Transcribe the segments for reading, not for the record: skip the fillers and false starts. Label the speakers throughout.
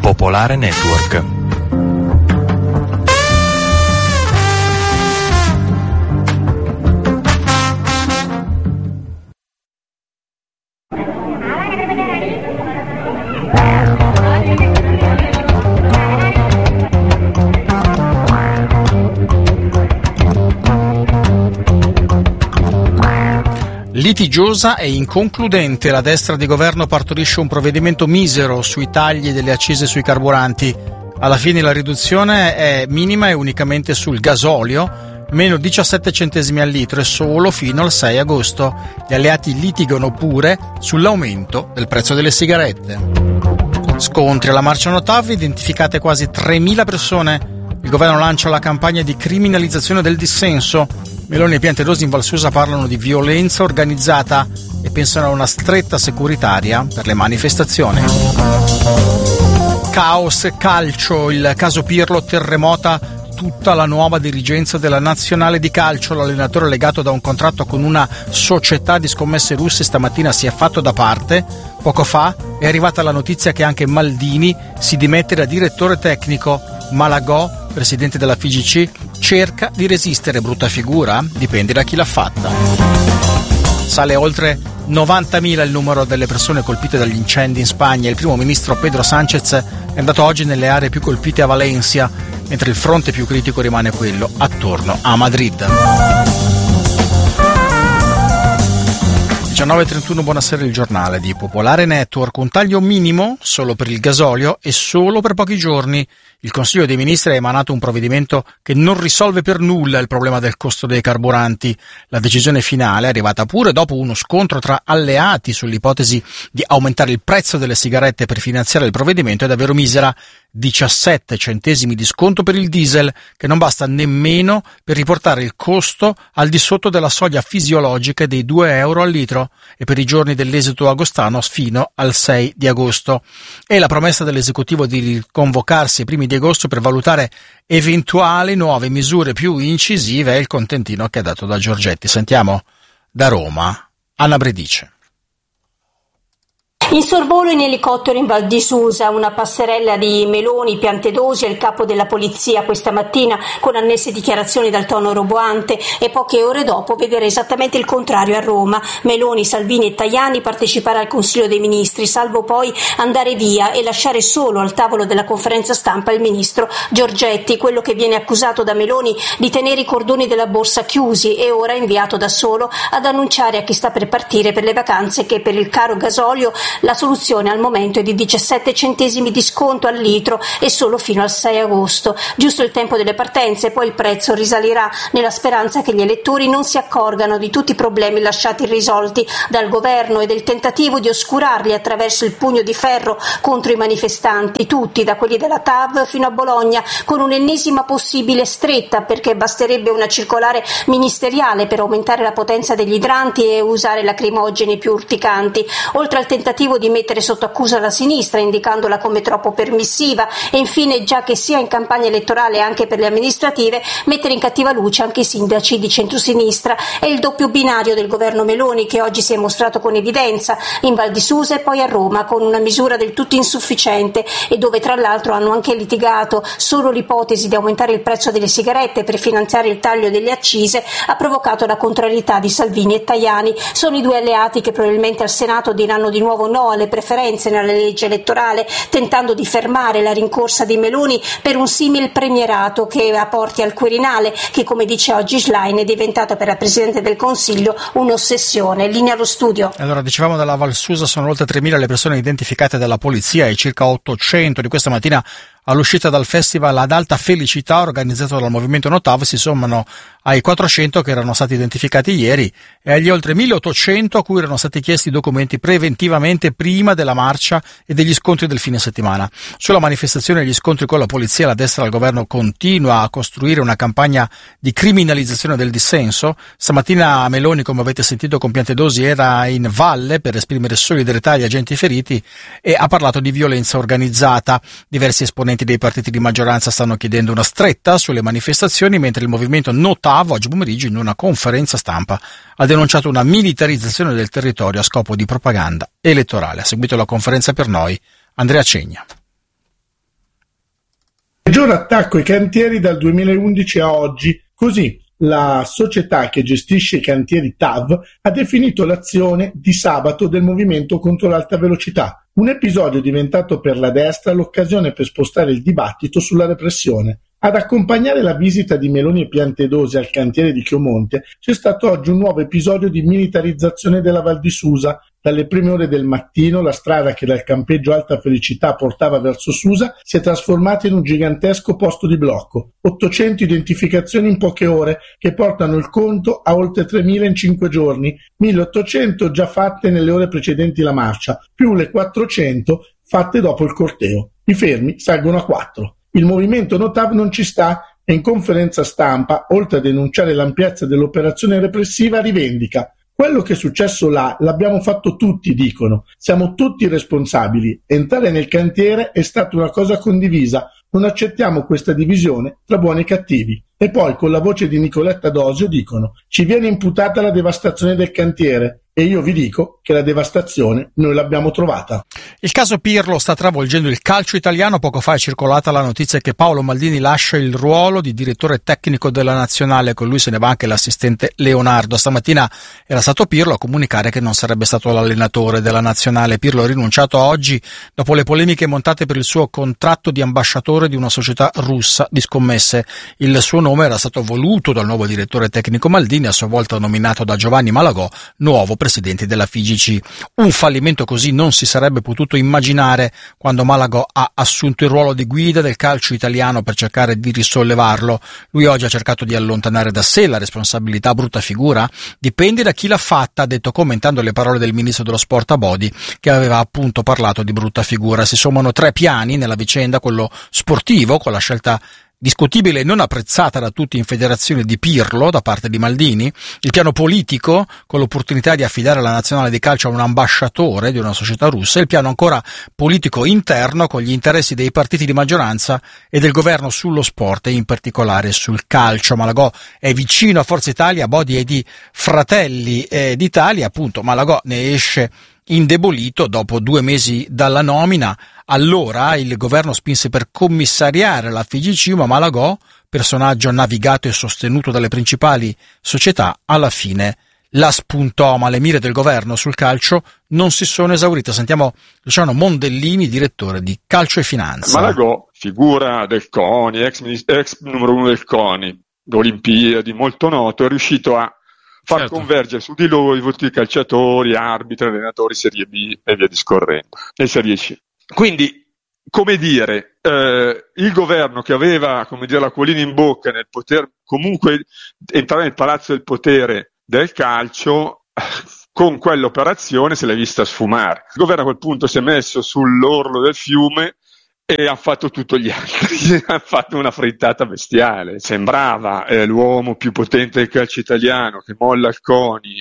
Speaker 1: Popolare Network.
Speaker 2: Litigiosa e inconcludente, la destra di governo partorisce un provvedimento misero sui tagli delle accise sui carburanti. Alla fine la riduzione è minima e unicamente sul gasolio, meno 17 centesimi al litro e solo fino al 6 agosto. Gli alleati litigano pure sull'aumento del prezzo delle sigarette. Scontri alla marcia Notav, identificate quasi 3.000 persone. Il governo lancia la campagna di criminalizzazione del dissenso. Meloni e Piantedosi in Val Susa parlano di violenza organizzata e pensano a una stretta securitaria per le manifestazioni. Caos calcio, il caso Pirlo terremota tutta la nuova dirigenza della nazionale di calcio. L'allenatore legato da un contratto con una società di scommesse russe stamattina si è fatto da parte. Poco fa è arrivata la notizia che anche Maldini si dimette da direttore tecnico. Malagò, presidente della FIGC, cerca di resistere. Brutta figura? Dipende da chi l'ha fatta. Sale oltre 90.000 il numero delle persone colpite dagli incendi in Spagna. Il primo ministro Pedro Sánchez è andato oggi nelle aree più colpite a Valencia, mentre il fronte più critico rimane quello attorno a Madrid. 19:31, buonasera, il giornale di Popolare Network. Un taglio minimo solo per il gasolio e solo per pochi giorni. Il Consiglio dei Ministri ha emanato un provvedimento che non risolve per nulla il problema del costo dei carburanti. La decisione finale è arrivata pure dopo uno scontro tra alleati sull'ipotesi di aumentare il prezzo delle sigarette per finanziare il provvedimento. È davvero misera, 17 centesimi di sconto per il diesel, che non basta nemmeno per riportare il costo al di sotto della soglia fisiologica dei 2 euro al litro, e per i giorni dell'esito agostano fino al 6 di agosto. E la promessa dell'esecutivo di riconvocarsi ai primi di agosto per valutare eventuali nuove misure più incisive è il contentino che ha dato da Giorgetti. Sentiamo da Roma Anna Bredice.
Speaker 3: In sorvolo in elicottero in Val di Susa, una passerella di Meloni, Piantedosi e il capo della polizia questa mattina, con annesse dichiarazioni dal tono roboante, e poche ore dopo vedere esattamente il contrario a Roma. Meloni, Salvini e Tajani partecipare al Consiglio dei Ministri, salvo poi andare via e lasciare solo al tavolo della conferenza stampa il ministro Giorgetti, quello che viene accusato da Meloni di tenere i cordoni della borsa chiusi e ora inviato da solo ad annunciare a chi sta per partire per le vacanze che per il caro gasolio la soluzione al momento è di 17 centesimi di sconto al litro e solo fino al 6 agosto. Giusto il tempo delle partenze, poi il prezzo risalirà, nella speranza che gli elettori non si accorgano di tutti i problemi lasciati irrisolti dal governo e del tentativo di oscurarli attraverso il pugno di ferro contro i manifestanti, tutti, da quelli della TAV fino a Bologna, con un'ennesima possibile stretta, perché basterebbe una circolare ministeriale per aumentare la potenza degli idranti e usare lacrimogeni più urticanti, oltre al tentativo di mettere sotto accusa la sinistra indicandola come troppo permissiva e infine, già che sia in campagna elettorale anche per le amministrative, mettere in cattiva luce anche i sindaci di centrosinistra. È il doppio binario del governo Meloni che oggi si è mostrato con evidenza in Val di Susa e poi a Roma con una misura del tutto insufficiente e dove tra l'altro hanno anche litigato. Solo l'ipotesi di aumentare il prezzo delle sigarette per finanziare il taglio delle accise ha provocato la contrarietà di Salvini e Tajani. Sono i due alleati che probabilmente al Senato diranno di nuovo no alle preferenze nella legge elettorale, tentando di fermare la rincorsa di Meloni per un simil premierato che apporti al Quirinale, che come dice oggi Schlein è diventato per la Presidente del Consiglio un'ossessione. Linea allo studio.
Speaker 2: Allora, dicevamo dalla Val Susa, sono oltre 3.000 le persone identificate dalla polizia e circa 800 di questa mattina all'uscita dal festival Ad Alta Felicità organizzato dal Movimento Notav si sommano ai 400 che erano stati identificati ieri e agli oltre 1.800 a cui erano stati chiesti documenti preventivamente prima della marcia e degli scontri del fine settimana. Sulla manifestazione e gli scontri con la polizia, la destra del governo continua a costruire una campagna di criminalizzazione del dissenso. Stamattina Meloni, come avete sentito con Piantedosi, era in valle per esprimere solidarietà agli agenti feriti e ha parlato di violenza organizzata. Diversi esponenti dei partiti di maggioranza stanno chiedendo una stretta sulle manifestazioni, mentre il movimento Notav oggi pomeriggio in una conferenza stampa ha denunciato una militarizzazione del territorio a scopo di propaganda elettorale. Ha seguito la conferenza per noi Andrea Cegna.
Speaker 1: Peggior attacco ai cantieri dal 2011 a oggi. Così la società che gestisce i cantieri TAV ha definito l'azione di sabato del movimento contro l'alta velocità. Un episodio diventato per la destra l'occasione per spostare il dibattito sulla repressione. Ad accompagnare la visita di Meloni e Piantedosi al cantiere di Chiomonte c'è stato oggi un nuovo episodio di militarizzazione della Val di Susa. Dalle prime ore del mattino la strada che dal campeggio Alta Felicità portava verso Susa si è trasformata in un gigantesco posto di blocco. 800 identificazioni in poche ore che portano il conto a oltre 3.000 in 5 giorni, 1.800 già fatte nelle ore precedenti la marcia, più le 400 fatte dopo il corteo. I fermi salgono a 4. Il movimento Notav non ci sta e in conferenza stampa, oltre a denunciare l'ampiezza dell'operazione repressiva, rivendica: quello che è successo là l'abbiamo fatto tutti, dicono. Siamo tutti responsabili. Entrare nel cantiere è stata una cosa condivisa. Non accettiamo questa divisione tra buoni e cattivi. E poi, con la voce di Nicoletta Dosio, dicono: ci viene imputata la devastazione del cantiere. E io vi dico che la devastazione noi l'abbiamo trovata.
Speaker 2: Il caso Pirlo sta travolgendo il calcio italiano. Poco fa è circolata la notizia che Paolo Maldini lascia il ruolo di direttore tecnico della nazionale. Con lui se ne va anche l'assistente Leonardo. Stamattina era stato Pirlo a comunicare che non sarebbe stato l'allenatore della nazionale. Pirlo ha rinunciato oggi dopo le polemiche montate per il suo contratto di ambasciatore di una società russa di scommesse. Il suo nome era stato voluto dal nuovo direttore tecnico Maldini, a sua volta nominato da Giovanni Malagò, nuovo presidente della FIGC. Un fallimento così non si sarebbe potuto immaginare quando Malagò ha assunto il ruolo di guida del calcio italiano per cercare di risollevarlo. Lui oggi ha cercato di allontanare da sé la responsabilità. Brutta figura? Dipende da chi l'ha fatta, ha detto commentando le parole del ministro dello sport Abodi, che aveva appunto parlato di brutta figura. Si sommano 3 piani nella vicenda: quello sportivo, con la scelta discutibile e non apprezzata da tutti in federazione di Pirlo da parte di Maldini; il piano politico, con l'opportunità di affidare la nazionale di calcio a un ambasciatore di una società russa; e il piano ancora politico interno, con gli interessi dei partiti di maggioranza e del governo sullo sport e in particolare sul calcio. Malagò è vicino a Forza Italia, Abodi è di Fratelli d'Italia. Appunto, Malagò ne esce indebolito dopo 2 mesi dalla nomina. Allora il governo spinse per commissariare la FIGC, ma Malagò, personaggio navigato e sostenuto dalle principali società, alla fine la spuntò. Ma le mire del governo sul calcio non si sono esaurite. Sentiamo Luciano Mondellini, direttore di Calcio e Finanza.
Speaker 4: Malagò, figura del CONI, ex numero 1 del CONI, Olimpiadi, molto noto, è riuscito a far convergere su di lui i voti di calciatori, arbitri, allenatori, Serie B e via discorrendo, e Serie C. Quindi, come dire, il governo che aveva, come dire, l'acquolina in bocca nel poter comunque entrare nel palazzo del potere del calcio, con quell'operazione se l'è vista sfumare. Il governo a quel punto si è messo sull'orlo del fiume e ha fatto tutto gli altri, ha fatto una frittata bestiale. Sembrava l'uomo più potente del calcio italiano, che molla il CONI,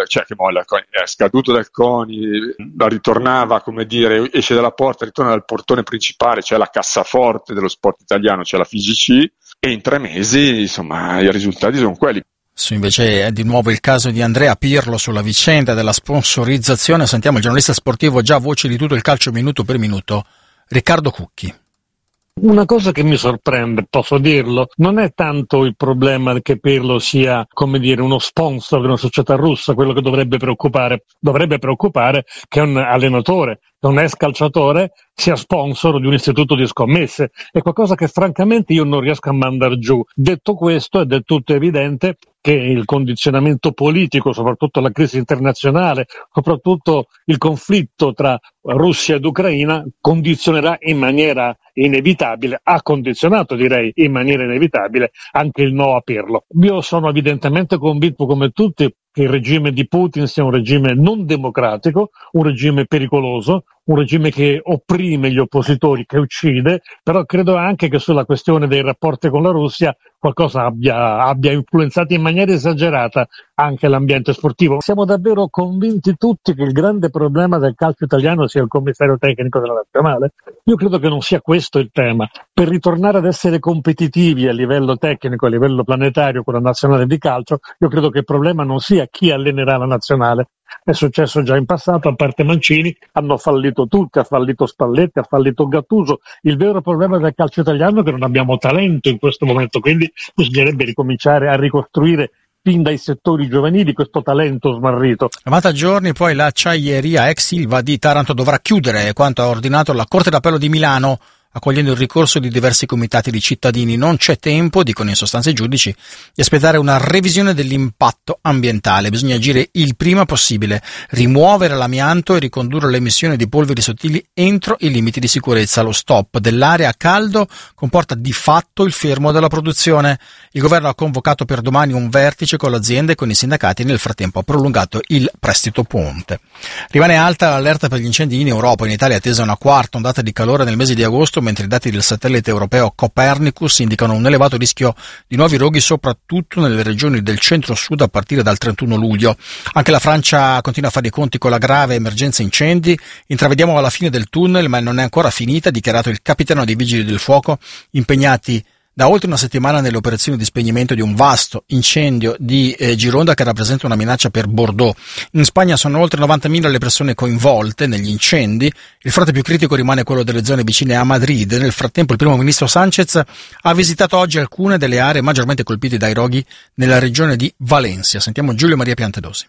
Speaker 4: è scaduto dal CONI, ritornava, come dire, esce dalla porta, ritorna dal portone principale, c'è la cassaforte dello sport italiano, c'è la FIGC, e in 3 mesi, insomma, i risultati sono quelli.
Speaker 2: Su invece è di nuovo il caso di Andrea Pirlo sulla vicenda della sponsorizzazione. Sentiamo il giornalista sportivo, già voce di tutto il calcio minuto per minuto, Riccardo Cucchi.
Speaker 5: Una cosa che mi sorprende, posso dirlo, non è tanto il problema che Pirlo sia, come dire, uno sponsor di una società russa. Quello che dovrebbe preoccupare che un allenatore, un ex calciatore sia sponsor di un istituto di scommesse. È qualcosa che francamente io non riesco a mandar giù. Detto questo, è del tutto evidente che il condizionamento politico, soprattutto la crisi internazionale, soprattutto il conflitto tra Russia ed Ucraina, condizionerà in maniera inevitabile, ha condizionato direi in maniera inevitabile anche il no a Pirlo. Io sono evidentemente convinto come tutti che il regime di Putin sia un regime non democratico, un regime pericoloso, un regime che opprime gli oppositori, che uccide, però credo anche che sulla questione dei rapporti con la Russia qualcosa abbia influenzato in maniera esagerata anche l'ambiente sportivo. Siamo davvero convinti tutti che il grande problema del calcio italiano sia il commissario tecnico della nazionale? Io credo che non sia questo il tema. Per ritornare ad essere competitivi a livello tecnico, a livello planetario con la nazionale di calcio, io credo che il problema non sia chi allenerà la nazionale, È successo già in passato, a parte Mancini, hanno fallito tutti, ha fallito Spalletti, ha fallito Gattuso. Il vero problema del calcio italiano è che non abbiamo talento in questo momento, quindi bisognerebbe ricominciare a ricostruire fin dai settori giovanili questo talento smarrito.
Speaker 2: 90 giorni poi l'acciaieria ex Ilva di Taranto dovrà chiudere, quanto ha ordinato la Corte d'Appello di Milano, accogliendo il ricorso di diversi comitati di cittadini. Non c'è tempo, dicono in sostanza i giudici, di aspettare una revisione dell'impatto ambientale. Bisogna agire il prima possibile, rimuovere l'amianto e ricondurre l'emissione di polveri sottili entro i limiti di sicurezza. Lo stop dell'area a caldo comporta di fatto il fermo della produzione. Il governo ha convocato per domani un vertice con l'azienda e con i sindacati, nel frattempo ha prolungato il prestito ponte. Rimane alta l'allerta per gli incendi in Europa. In Italia è attesa una quarta ondata di calore nel mese di agosto, mentre i dati del satellite europeo Copernicus indicano un elevato rischio di nuovi roghi soprattutto nelle regioni del centro-sud a partire dal 31 luglio. Anche la Francia continua a fare i conti con la grave emergenza incendi. Intravediamo alla fine del tunnel, ma non è ancora finita, ha dichiarato il capitano dei vigili del fuoco, impegnati da oltre una settimana nelle operazioni di spegnimento di un vasto incendio di Gironda che rappresenta una minaccia per Bordeaux. In Spagna sono oltre 90.000 le persone coinvolte negli incendi. Il fronte più critico rimane quello delle zone vicine a Madrid. Nel frattempo il primo ministro Sánchez ha visitato oggi alcune delle aree maggiormente colpite dai roghi nella regione di Valencia. Sentiamo Giulio Maria Piantedosi.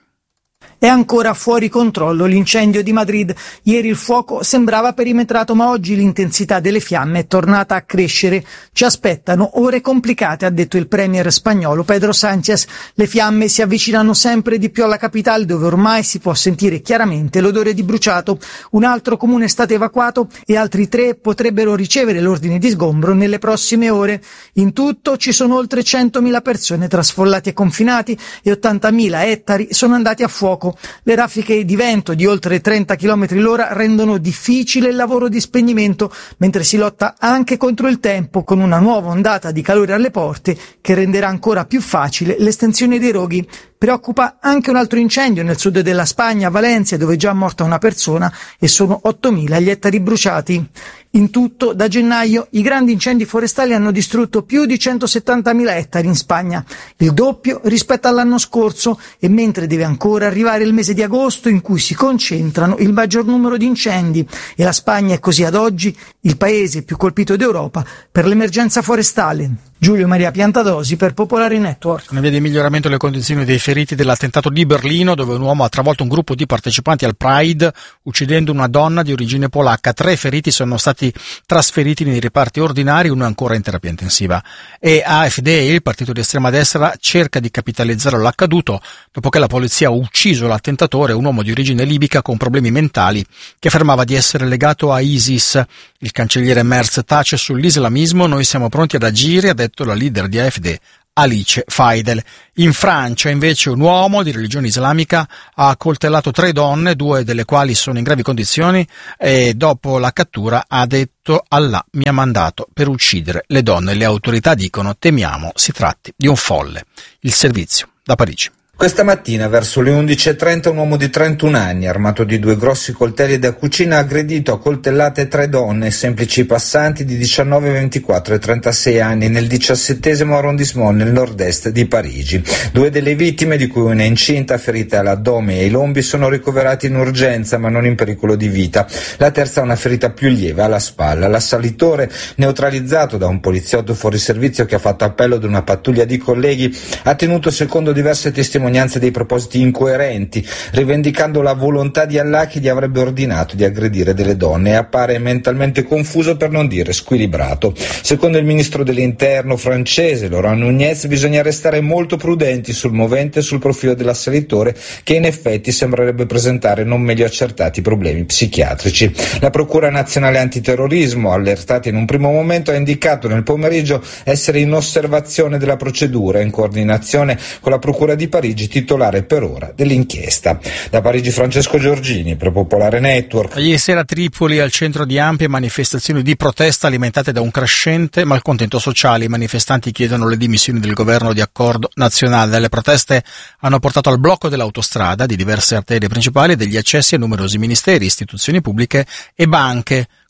Speaker 6: È ancora fuori controllo l'incendio di Madrid. Ieri il fuoco sembrava perimetrato, ma oggi l'intensità delle fiamme è tornata a crescere. Ci aspettano ore complicate, ha detto il premier spagnolo Pedro Sánchez. Le fiamme si avvicinano sempre di più alla capitale, dove ormai si può sentire chiaramente l'odore di bruciato. Un altro comune è stato evacuato e altri 3 potrebbero ricevere l'ordine di sgombro nelle prossime ore. In tutto ci sono oltre 100.000 persone tra sfollati e confinati e 80.000 ettari sono andati a fuoco. Le raffiche di vento di oltre 30 km l'ora rendono difficile il lavoro di spegnimento, mentre si lotta anche contro il tempo con una nuova ondata di calore alle porte che renderà ancora più facile l'estensione dei roghi. Preoccupa anche un altro incendio nel sud della Spagna, a Valencia, dove è già morta una persona e sono 8.000 gli ettari bruciati. In tutto, da gennaio, i grandi incendi forestali hanno distrutto più di 170.000 ettari in Spagna, il doppio rispetto all'anno scorso, e mentre deve ancora arrivare il mese di agosto in cui si concentrano il maggior numero di incendi, e la Spagna è così ad oggi il paese più colpito d'Europa per l'emergenza forestale. Giulio Maria Piantadosi per Popolare Network.
Speaker 2: Una via di miglioramento le condizioni dei feriti dell'attentato di Berlino, dove un uomo ha travolto un gruppo di partecipanti al Pride, uccidendo una donna di origine polacca. 3 feriti sono stati trasferiti nei reparti ordinari, uno è ancora in terapia intensiva. E AfD, il partito di estrema destra, cerca di capitalizzare l'accaduto dopo che la polizia ha ucciso l'attentatore, un uomo di origine libica con problemi mentali che affermava di essere legato a ISIS. Il cancelliere Merz tace sull'islamismo: noi siamo pronti ad agire, ha detto la leader di AfD Alice Faidel. In Francia invece un uomo di religione islamica ha accoltellato 3 donne, 2 delle quali sono in gravi condizioni, e dopo la cattura ha detto: Allah mi ha mandato per uccidere le donne. Le autorità dicono: temiamo si tratti di un folle. Il servizio da Parigi.
Speaker 7: Questa mattina, verso le 11.30, un uomo di 31 anni, armato di 2 grossi coltelli da cucina, ha aggredito a coltellate 3 donne, semplici passanti di 19, 24 e 36 anni, nel 17° arrondissement nel nord-est di Parigi. 2 delle vittime, di cui una incinta, ferite all'addome e ai lombi, sono ricoverati in urgenza, ma non in pericolo di vita. La terza ha una ferita più lieve alla spalla. L'assalitore, neutralizzato da un poliziotto fuori servizio che ha fatto appello ad una pattuglia di colleghi, ha tenuto, secondo diverse testimonianze, dei propositi incoerenti, rivendicando la volontà di Allah che gli avrebbe ordinato di aggredire delle donne, e appare mentalmente confuso, per non dire squilibrato. Secondo il ministro dell'interno francese Laurent Nunez, bisogna restare molto prudenti sul movente e sul profilo dell'assalitore, che in effetti sembrerebbe presentare non meglio accertati problemi psichiatrici. La Procura Nazionale Antiterrorismo, allertata in un primo momento, ha indicato nel pomeriggio essere in osservazione della procedura, in coordinazione con la Procura di Parigi, titolare per ora dell'inchiesta. Da Parigi Francesco Giorgini per Popolare Network.
Speaker 2: Ieri sera a Tripoli, al centro di ampie manifestazioni di protesta alimentate da un crescente malcontento sociale. I manifestanti chiedono le dimissioni del governo di accordo nazionale. Le proteste hanno portato al blocco dell'autostrada, di diverse arterie principali e degli accessi a numerosi ministeri, istituzioni pubbliche e banche,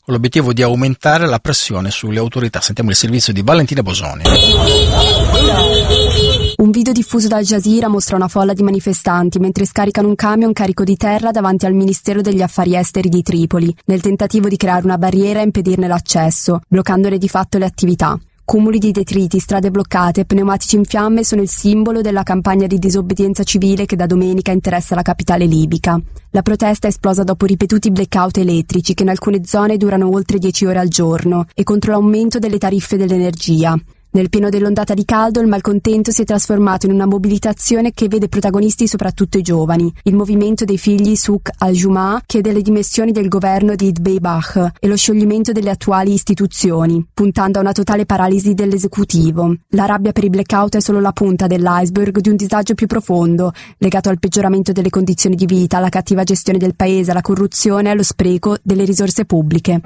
Speaker 2: con l'obiettivo di aumentare la pressione sulle autorità. Sentiamo il servizio di Valentina Bosoni.
Speaker 8: Un video diffuso da Al Jazeera mostra una folla di manifestanti mentre scaricano un camion carico di terra davanti al Ministero degli Affari Esteri di Tripoli, nel tentativo di creare una barriera e impedirne l'accesso, bloccandone di fatto le attività. Cumuli di detriti, strade bloccate e pneumatici in fiamme sono il simbolo della campagna di disobbedienza civile che da domenica interessa la capitale libica. La protesta è esplosa dopo ripetuti blackout elettrici che in alcune zone durano oltre 10 ore al giorno e contro l'aumento delle tariffe dell'energia. Nel pieno dell'ondata di caldo il malcontento si è trasformato in una mobilitazione che vede protagonisti soprattutto i giovani. Il movimento dei figli Souk al-Jumah chiede le dimissioni del governo di Dbeibah e lo scioglimento delle attuali istituzioni, puntando a una totale paralisi dell'esecutivo. La rabbia per i blackout è solo la punta dell'iceberg di un disagio più profondo, legato al peggioramento delle condizioni di vita, alla cattiva gestione del paese, alla corruzione e allo spreco delle risorse pubbliche.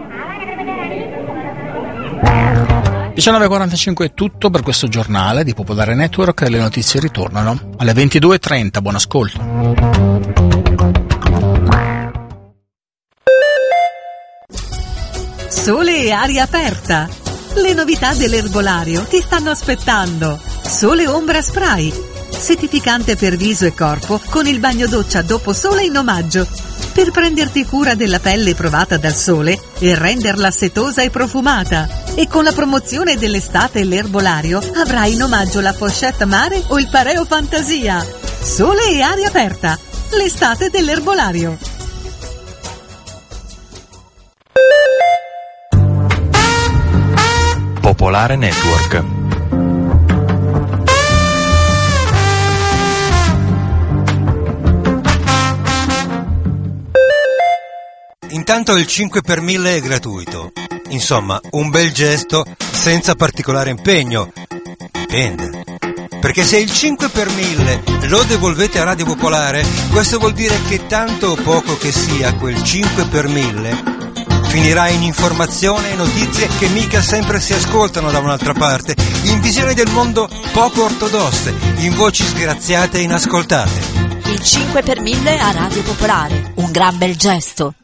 Speaker 2: 19.45 è tutto per questo giornale di Popolare Network. Le notizie ritornano alle 22.30. Buon ascolto.
Speaker 9: Sole e aria aperta. Le novità dell'erbolario ti stanno aspettando. Sole Ombra Spray, settificante per viso e corpo con il bagno doccia dopo sole in omaggio, per prenderti cura della pelle provata dal sole e renderla setosa e profumata. E con la promozione dell'estate l'erbolario avrai in omaggio la pochette mare o il pareo fantasia. Sole e aria aperta, l'estate dell'erbolario.
Speaker 10: Popolare Network.
Speaker 11: Intanto il 5 per 1000 è gratuito. Insomma, un bel gesto senza particolare impegno. Dipende. Perché se il 5 per 1000 lo devolvete a Radio Popolare, questo vuol dire che tanto o poco che sia quel 5 per 1000 finirà in informazione e notizie che mica sempre si ascoltano da un'altra parte, in visioni del mondo poco ortodosse, in voci sgraziate e inascoltate.
Speaker 12: Il 5 per 1000 a Radio Popolare, un gran bel gesto.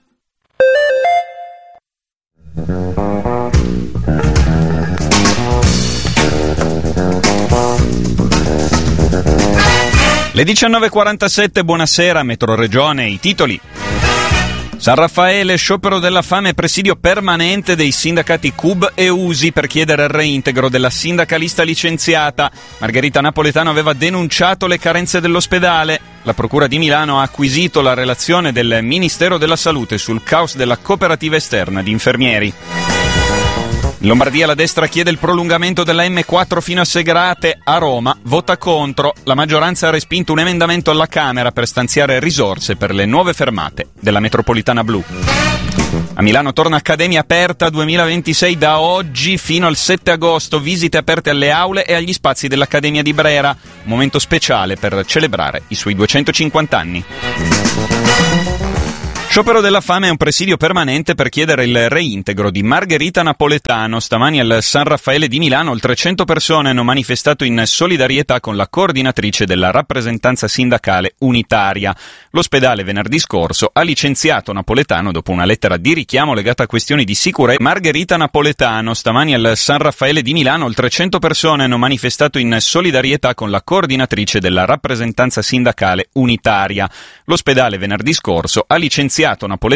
Speaker 13: Le 19.47, buonasera, Metro Regione, i titoli. San Raffaele, sciopero della fame e presidio permanente dei sindacati CUB e USI per chiedere il reintegro della sindacalista licenziata. Margherita Napoletano aveva denunciato le carenze dell'ospedale. La Procura di Milano ha acquisito la relazione del Ministero della Salute sul caos della cooperativa esterna di infermieri. In Lombardia la destra chiede il prolungamento della M4 fino a Segrate. A Roma vota contro. La maggioranza ha respinto un emendamento alla Camera per stanziare risorse per le nuove fermate della metropolitana blu. A Milano torna Accademia Aperta 2026 da oggi fino al 7 agosto. Visite aperte alle aule e agli spazi dell'Accademia di Brera. Un momento speciale per celebrare i suoi 250 anni. Sciopero della fame è un presidio permanente per chiedere il reintegro di Margherita Napoletano. Stamani al San Raffaele di Milano oltre 100 persone hanno manifestato in solidarietà con la coordinatrice della rappresentanza sindacale unitaria. L'ospedale venerdì scorso ha licenziato Napoletano dopo una lettera di richiamo legata a questioni di sicurezza. Margherita Napoletano. Stamani al San Raffaele di Milano oltre 100 persone hanno manifestato in solidarietà con la coordinatrice della rappresentanza sindacale unitaria. L'ospedale venerdì scorso ha licenziato Napoletano